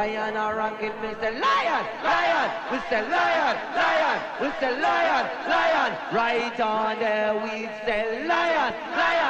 Lion a rocket, me say lion, lion. We say lion, lion. We say lion, lion. Right on there we say lion, lion.